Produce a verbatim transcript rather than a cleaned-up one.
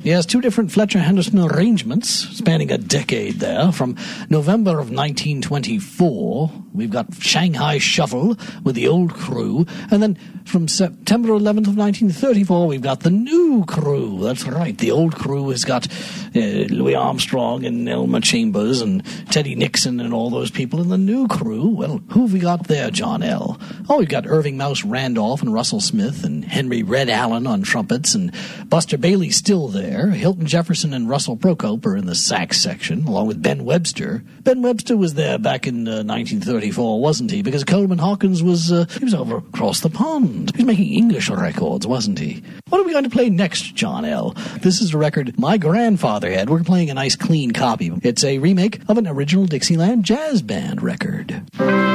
He has two different Fletcher Henderson arrangements spanning a decade there. From November of nineteen twenty-four, we've got Shanghai Shuffle with the old crew. And then from September eleventh of nineteen thirty-four, we've got the new crew. That's right. The old crew has got uh, Louis Armstrong and Elmer Chambers and Teddy Nixon and all those people. And the new crew, well, who have we got there, John L.? Oh, we've got Irving Mouse Randolph and Russell Smith and Henry Red Allen on trumpets, and Buster Bailey's still there. Hilton Jefferson and Russell Procope are in the sax section, along with Ben Webster. Ben Webster was there back in uh, nineteen thirty-four, wasn't he? Because Coleman Hawkins was, uh, he was over across the pond. He was making English records, wasn't he? What are we going to play next, John L.? This is a record my grandfather had. We're playing a nice clean copy. It's a remake of an original Dixieland jazz band record.